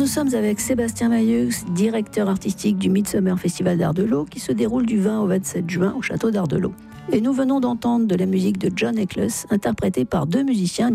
sommes avec Sébastien Mailleux, directeur artistique du Midsummer Festival d'Ardelot, qui se déroule du 20 au 27 juin au château d'Ardelot. Et nous venons d'entendre de la musique de John Eccles, interprétée par deux musiciens,